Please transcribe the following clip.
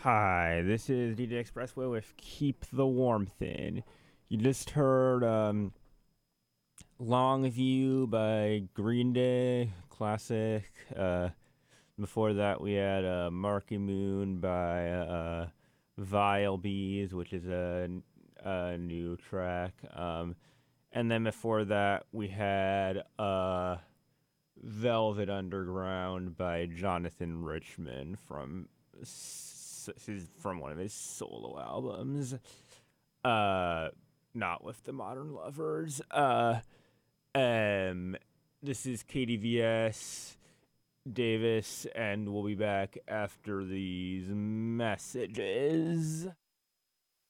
Hi, this is DJ Expressway with Keep the Warmth In. You just heard Longview by Green Day, classic. Before that, we had Marky Moon by Vile Bees, which is a new track. And then before that, we had Velvet Underground by Jonathan Richman from one of his solo albums. Uh, Not with the Modern Lovers. Um, this is KDVS Davis, and we'll be back after these messages.